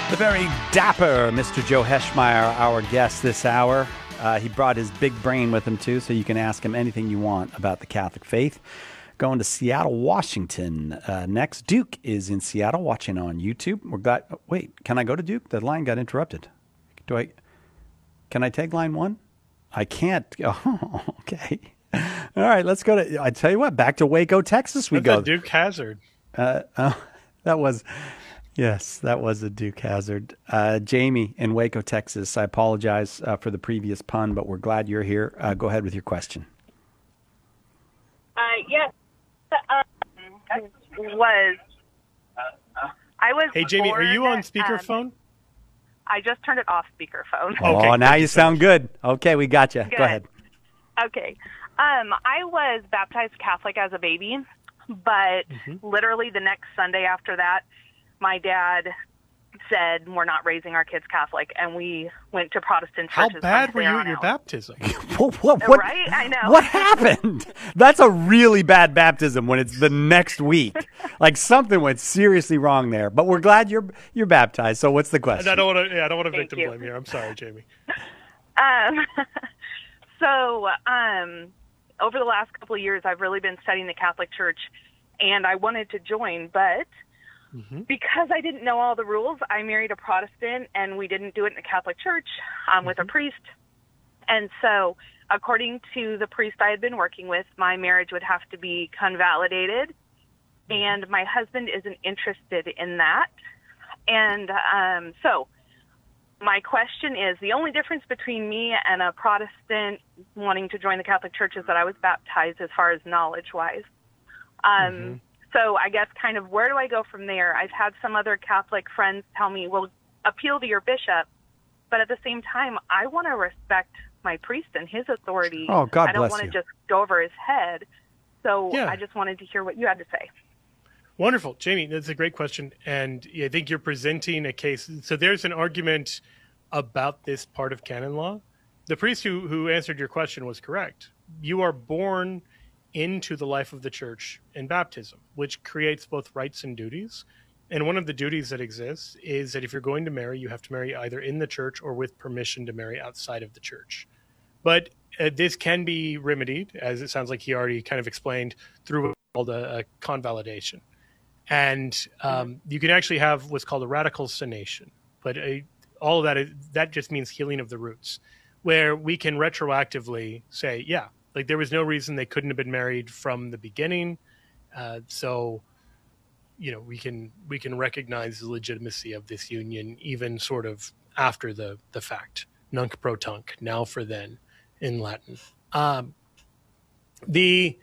The very dapper Mr. Joe Heschmeyer, our guest this hour. He brought his big brain with him, too, so you can ask him anything you want about the Catholic faith. Going to Seattle, Washington. Next, Duke is in Seattle, watching on YouTube. Wait, can I go to Duke? The line got interrupted. Can I take line one? I can't. Oh, okay. All right, let's go to, I tell you what, back to Waco, Texas we go. Duke Hazard. Yes, that was a Duke Hazard. Jamie in Waco, Texas. I apologize for the previous pun, but we're glad you're here. Go ahead with your question. Yes. I was. Hey, Jamie, born, are you on speakerphone? I just turned it off speakerphone. Oh, now you sound good. Okay, we got you. Good. Go ahead. Okay. I was baptized Catholic as a baby, but literally the next Sunday after that, my dad said, we're not raising our kids Catholic, and we went to Protestant churches. How bad were you at your baptism? What? Right? I know. What happened? That's a really bad baptism when it's the next week. Like something went seriously wrong there. But we're glad you're baptized. So what's the question? I don't want to victim you. blame here. I'm sorry, Jamie. Over the last couple of years, I've really been studying the Catholic Church, and I wanted to join, but because I didn't know all the rules, I married a Protestant, and we didn't do it in a Catholic church with a priest. And so, according to the priest I had been working with, my marriage would have to be convalidated, and my husband isn't interested in that. And so my question is, the only difference between me and a Protestant wanting to join the Catholic Church is that I was baptized as far as knowledge-wise. So I guess kind of where do I go from there? I've had some other Catholic friends tell me, well, appeal to your bishop. But at the same time, I want to respect my priest and his authority. Oh, God I don't bless want to you. just go over his head. So Yeah. I just wanted to hear what you had to say. Wonderful. Jamie, that's a great question. And I think you're presenting a case. So there's an argument about this part of canon law. The priest who answered your question was correct. You are born into the life of the church in baptism, which creates both rights and duties. And one of the duties that exists is that if you're going to marry, you have to marry either in the church or with permission to marry outside of the church. But this can be remedied, as it sounds like he already kind of explained, through what's called a convalidation. And you can actually have what's called a radical sanation. But all of that just means healing of the roots, where we can retroactively say, yeah, like there was no reason they couldn't have been married from the beginning. So, we can recognize the legitimacy of this union even sort of after the fact. Nunc pro tunc, now for then in Latin. The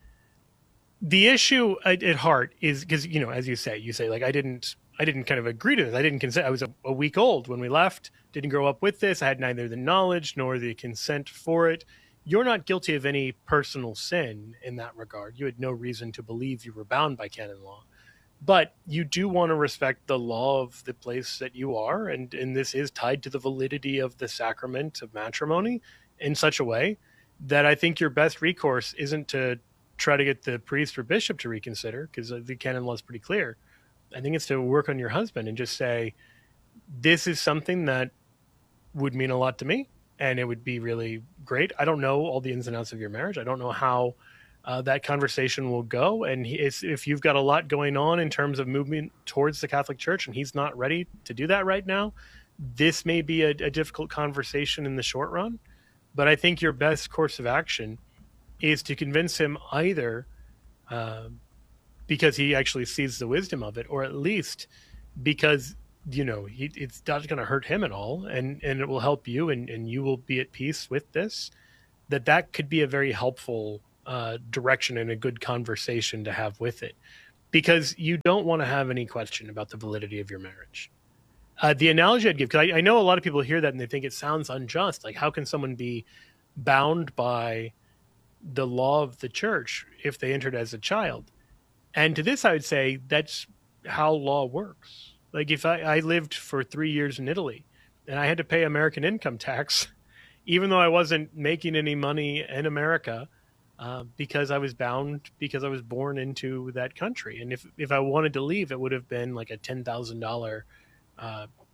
issue at heart is because, as you say like I didn't kind of agree to this. I didn't consent. I was a week old when we left, didn't grow up with this. I had neither the knowledge nor the consent for it. You're not guilty of any personal sin in that regard. You had no reason to believe you were bound by canon law. But you do want to respect the law of the place that you are, and this is tied to the validity of the sacrament of matrimony in such a way that I think your best recourse isn't to try to get the priest or bishop to reconsider, because the canon law is pretty clear. I think it's to work on your husband and just say, this is something that would mean a lot to me, and it would be really great. I don't know all the ins and outs of your marriage. I don't know how that conversation will go. And if you've got a lot going on in terms of movement towards the Catholic Church and he's not ready to do that right now, this may be a difficult conversation in the short run. But I think your best course of action is to convince him either because he actually sees the wisdom of it, or at least because it's not going to hurt him at all, and it will help you, and you will be at peace with this. That could be a very helpful direction and a good conversation to have with it, because you don't want to have any question about the validity of your marriage. The analogy I'd give, because I know a lot of people hear that and they think it sounds unjust. Like, how can someone be bound by the law of the church if they entered as a child? And to this, I would say that's how law works. Like, if I lived for 3 years in Italy and I had to pay American income tax, even though I wasn't making any money in America, because I was bound, because I was born into that country. And if I wanted to leave, it would have been like a $10,000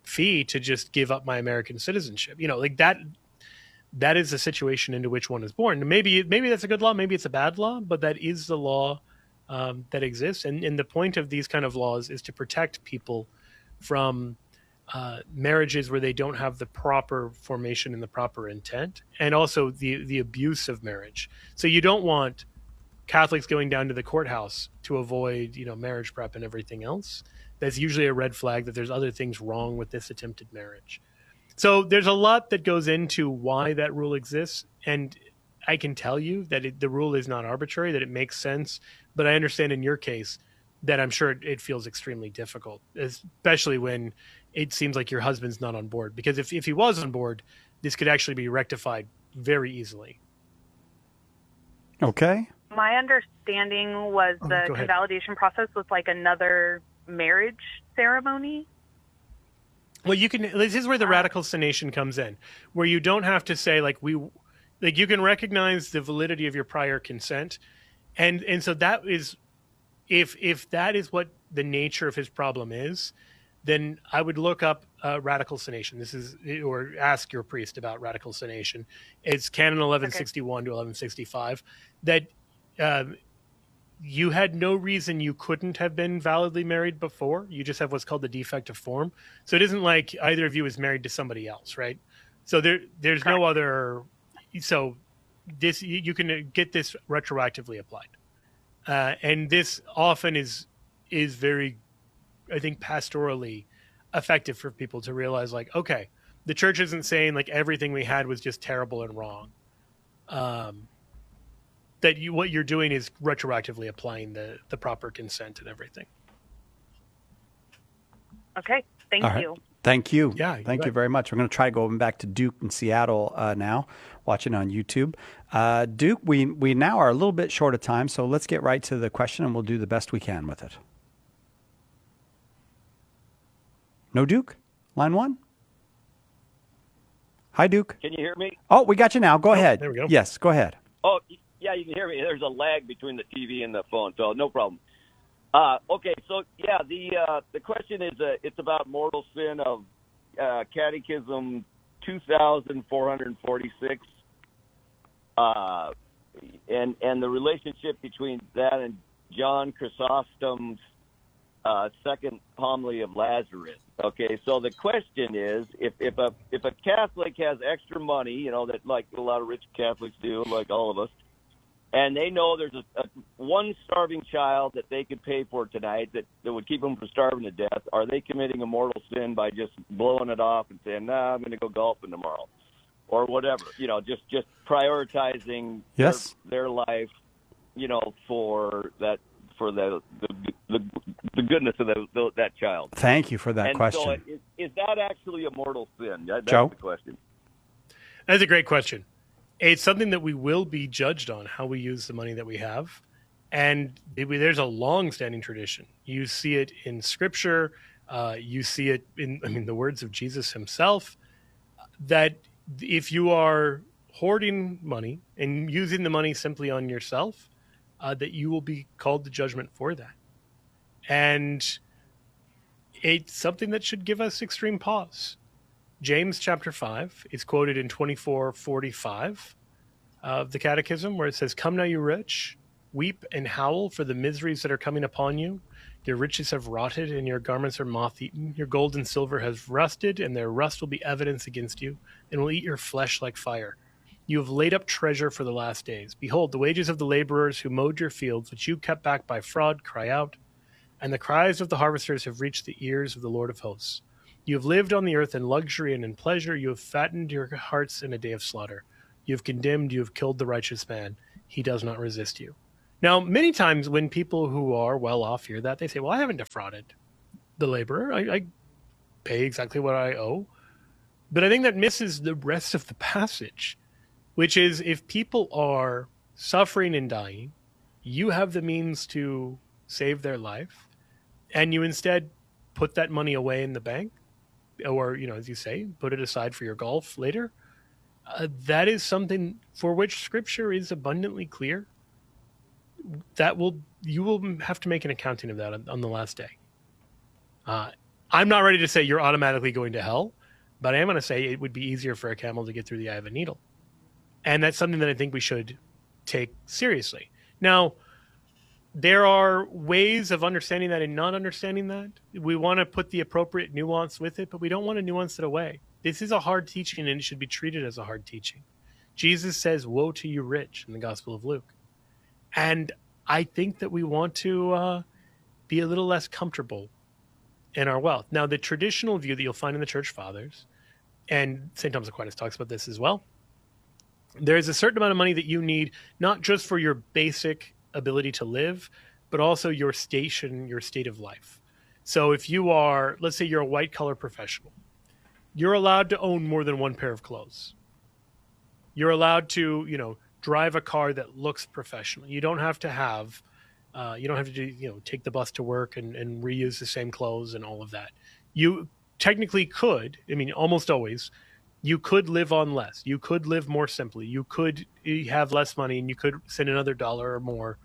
fee to just give up my American citizenship. Like that. That is the situation into which one is born. Maybe that's a good law, maybe it's a bad law, but that is the law that exists. And the point of these kind of laws is to protect people from marriages where they don't have the proper formation and the proper intent, and also the abuse of marriage. So you don't want Catholics going down to the courthouse to avoid, marriage prep and everything else. That's usually a red flag that there's other things wrong with this attempted marriage. So there's a lot that goes into why that rule exists, and I can tell you that the rule is not arbitrary, that it makes sense, but I understand in your case that I'm sure it feels extremely difficult, especially when it seems like your husband's not on board. Because if he was on board, this could actually be rectified very easily. Okay. My understanding was the convalidation process was like another marriage ceremony. Well, this is where the ratiocination comes in, where you don't have to say you can recognize the validity of your prior consent. And so that is, if that is what the nature of his problem is, then I would look up ratiocination. Or ask your priest about ratiocination. It's Canon 1161 to 1165 that, you had no reason you couldn't have been validly married before. You just have what's called the defect of form. So it isn't like either of you is married to somebody else, right? So there's Correct. No other. So this you can get this retroactively applied, and this often is very, I think, pastorally effective for people to realize, like, okay, the church isn't saying like everything we had was just terrible and wrong. That what you're doing is retroactively applying the proper consent and everything. Okay, thank you. Thank you. Yeah, thank you very much. We're going to try going back to Duke in Seattle now, watching on YouTube. Duke, we now are a little bit short of time, so let's get right to the question, and we'll do the best we can with it. No Duke? Line 1? Hi, Duke. Can you hear me? Oh, we got you now. Go ahead. There we go. Yes, go ahead. Oh, yeah, you can hear me. There's a lag between the TV and the phone, so no problem. Okay, so yeah, the question is it's about mortal sin of Catechism 2446, and the relationship between that and John Chrysostom's second homily of Lazarus. Okay, so the question is, if a Catholic has extra money, that like a lot of rich Catholics do, like all of us, and they know there's a one starving child that they could pay for tonight that would keep them from starving to death, are they committing a mortal sin by just blowing it off and saying, I'm going to go golfing tomorrow, or whatever? Just prioritizing their life, for the goodness of that child. Thank you for that question. So is that actually a mortal sin? That's Joe? the question. That's a great question. It's something that we will be judged on, how we use the money that we have. And there's a long-standing tradition. You see it in Scripture. You see it in the words of Jesus himself, that if you are hoarding money and using the money simply on yourself, that you will be called to judgment for that. And it's something that should give us extreme pause. James chapter 5 is quoted in 24:45 of the Catechism, where it says, "Come now, you rich, weep and howl for the miseries that are coming upon you. Your riches have rotted, and your garments are moth-eaten. Your gold and silver has rusted, and their rust will be evidence against you, and will eat your flesh like fire. You have laid up treasure for the last days. Behold, the wages of the laborers who mowed your fields, which you kept back by fraud, cry out, and the cries of the harvesters have reached the ears of the Lord of hosts. You have lived on the earth in luxury and in pleasure. You have fattened your hearts in a day of slaughter. You have condemned, you have killed the righteous man. He does not resist you." Now, many times when people who are well off hear that, they say, well, I haven't defrauded the laborer. I pay exactly what I owe. But I think that misses the rest of the passage, which is, if people are suffering and dying, you have the means to save their life, and you instead put that money away in the bank, or, as you say, put it aside for your golf later. That is something for which Scripture is abundantly clear. You will have to make an accounting of that on the last day. I'm not ready to say you're automatically going to hell, but I am going to say it would be easier for a camel to get through the eye of a needle. And that's something that I think we should take seriously. Now, there are ways of understanding that and not understanding that. We want to put the appropriate nuance with it, but we don't want to nuance it away. This is a hard teaching, and it should be treated as a hard teaching. Jesus says, "Woe to you rich," in the Gospel of Luke. And I think that we want to be a little less comfortable in our wealth. Now, the traditional view that you'll find in the Church Fathers, and St. Thomas Aquinas talks about this as well, there is a certain amount of money that you need, not just for your basic ability to live, but also your station, your state of life. So if you are, let's say you're a white-collar professional, you're allowed to own more than one pair of clothes. You're allowed to, drive a car that looks professional. You don't have to have, take the bus to work and reuse the same clothes and all of that. You technically could, almost always, you could live on less. You could live more simply. You could have less money, and you could send another dollar or more,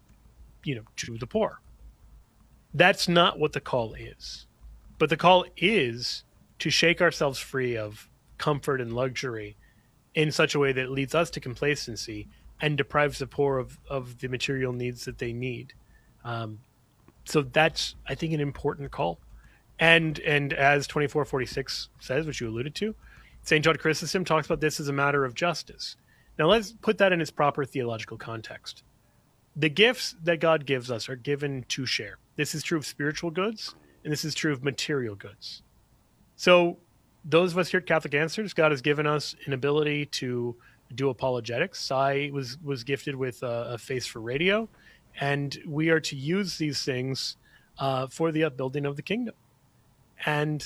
to the poor. That's not what the call is. But the call is to shake ourselves free of comfort and luxury in such a way that leads us to complacency and deprives the poor of the material needs that they need. So that's, I think, an important call. And as 2446 says, which you alluded to, St. John Chrysostom talks about this as a matter of justice. Now let's put that in its proper theological context. The gifts that God gives us are given to share. This is true of spiritual goods, and this is true of material goods. So those of us here at Catholic Answers, God has given us an ability to do apologetics. Sai was gifted with a face for radio, and we are to use these things for the upbuilding of the kingdom. And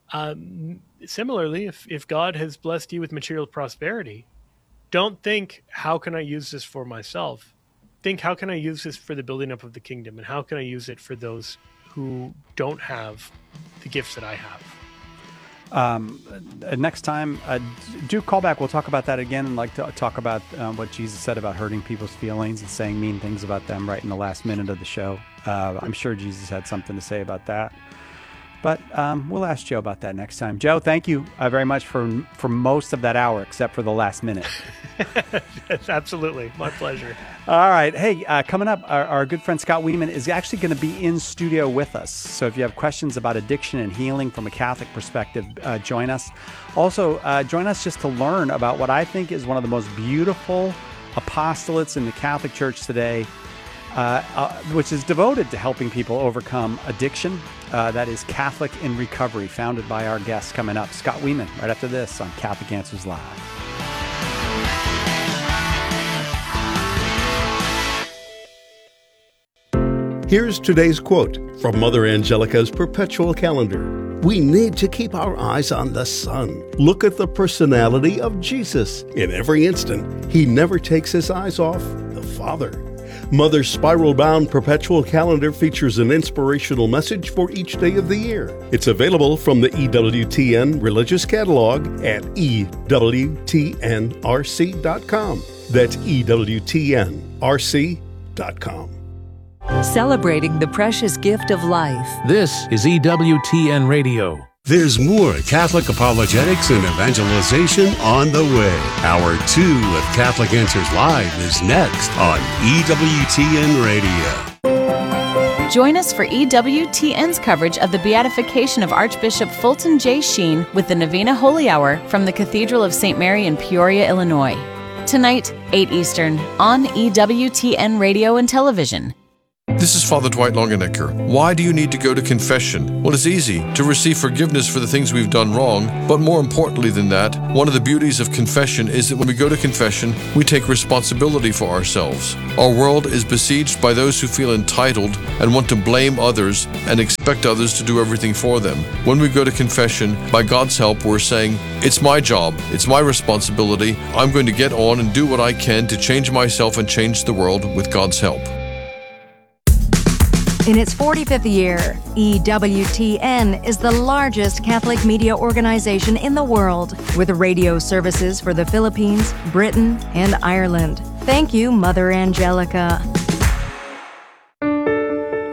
similarly, if God has blessed you with material prosperity, don't think, how can I use this for myself? Think, how can I use this for the building up of the kingdom? And how can I use it for those who don't have the gifts that I have? Next time, do call back. We'll talk about that again, and like to talk about what Jesus said about hurting people's feelings and saying mean things about them right in the last minute of the show. I'm sure Jesus had something to say about that. But we'll ask Joe about that next time. Joe, thank you very much for most of that hour, except for the last minute. Yes, absolutely. My pleasure. All right. Hey, coming up, our good friend Scott Wiedemann is actually going to be in studio with us. So if you have questions about addiction and healing from a Catholic perspective, join us. Also, join us just to learn about what I think is one of the most beautiful apostolates in the Catholic Church today, which is devoted to helping people overcome addiction. That is Catholic in Recovery, founded by our guest coming up, Scott Wiedemann, right after this on Catholic Answers Live. Here's today's quote from Mother Angelica's Perpetual Calendar. We need to keep our eyes on the Son. Look at the personality of Jesus. In every instant, he never takes his eyes off the Father. Mother's spiral-bound Perpetual Calendar features an inspirational message for each day of the year. It's available from the EWTN Religious Catalog at EWTNRC.com. That's EWTNRC.com. Celebrating the precious gift of life. This is EWTN Radio. There's more Catholic apologetics and evangelization on the way. Hour 2 of Catholic Answers Live is next on EWTN Radio. Join us for EWTN's coverage of the beatification of Archbishop Fulton J. Sheen with the Novena Holy Hour from the Cathedral of St. Mary in Peoria, Illinois. Tonight, 8 Eastern, on EWTN Radio and Television. This is Father Dwight Longenecker. Why do you need to go to confession? Well, it's easy to receive forgiveness for the things we've done wrong, but more importantly than that, one of the beauties of confession is that when we go to confession, we take responsibility for ourselves. Our world is besieged by those who feel entitled and want to blame others and expect others to do everything for them. When we go to confession, by God's help, we're saying, it's my job, it's my responsibility, I'm going to get on and do what I can to change myself and change the world with God's help. In its 45th year, EWTN is the largest Catholic media organization in the world, with radio services for the Philippines, Britain, and Ireland. Thank you, Mother Angelica.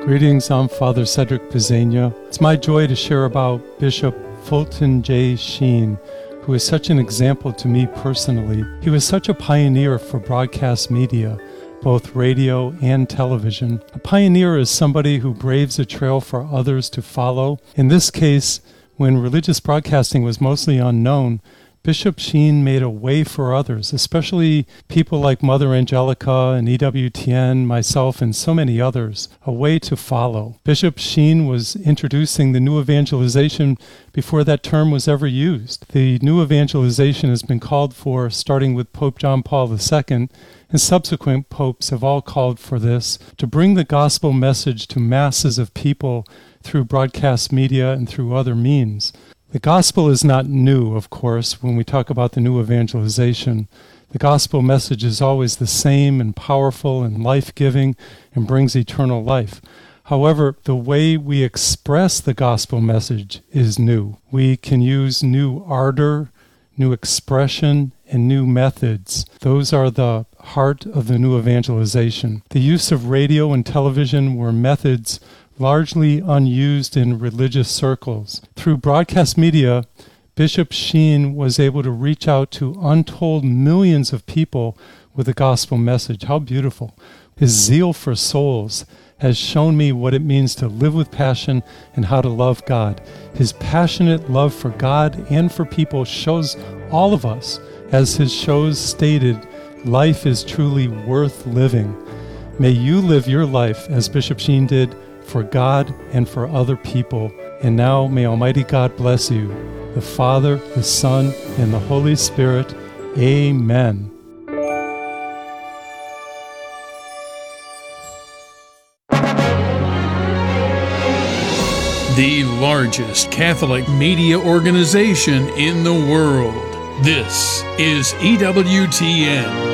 Greetings, I'm Father Cedric Pizzania. It's my joy to share about Bishop Fulton J. Sheen, who is such an example to me personally. He was such a pioneer for broadcast media, both radio and television. A pioneer is somebody who braves a trail for others to follow. In this case, when religious broadcasting was mostly unknown, Bishop Sheen made a way for others, especially people like Mother Angelica and EWTN, myself, and so many others, a way to follow. Bishop Sheen was introducing the new evangelization before that term was ever used. The new evangelization has been called for starting with Pope John Paul II, and subsequent popes have all called for this, to bring the gospel message to masses of people through broadcast media and through other means. The gospel is not new, of course, when we talk about the new evangelization. The gospel message is always the same and powerful and life-giving and brings eternal life. However, the way we express the gospel message is new. We can use new ardor, new expression, and new methods. Those are the heart of the new evangelization. The use of radio and television were methods largely unused in religious circles. Through broadcast media, Bishop Sheen was able to reach out to untold millions of people with the gospel message. How beautiful. His zeal for souls has shown me what it means to live with passion and how to love God. His passionate love for God and for people shows all of us, as his shows stated, life is truly worth living. May you live your life as Bishop Sheen did, for God and for other people. And now may Almighty God bless you, the Father, the Son, and the Holy Spirit. Amen. The largest Catholic media organization in the world. This is EWTN.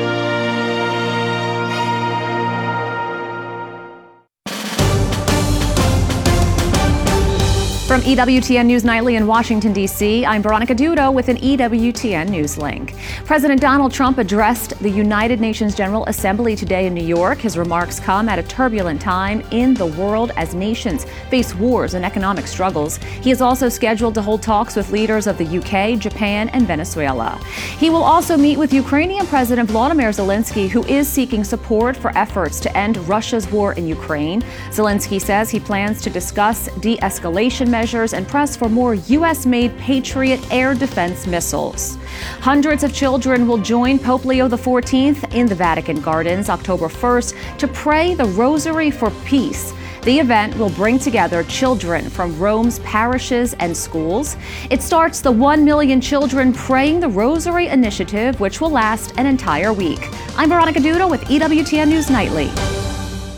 From EWTN News Nightly in Washington, D.C., I'm Veronica Dudo with an EWTN News link. President Donald Trump addressed the United Nations General Assembly today in New York. His remarks come at a turbulent time in the world as nations face wars and economic struggles. He is also scheduled to hold talks with leaders of the UK, Japan, and Venezuela. He will also meet with Ukrainian President Volodymyr Zelensky, who is seeking support for efforts to end Russia's war in Ukraine. Zelensky says he plans to discuss de-escalation measures and press for more U.S.-made Patriot air defense missiles. Hundreds of children will join Pope Leo XIV in the Vatican Gardens October 1st to pray the Rosary for Peace. The event will bring together children from Rome's parishes and schools. It starts the 1 Million Children Praying the Rosary initiative, which will last an entire week. I'm Veronica Dudo with EWTN News Nightly.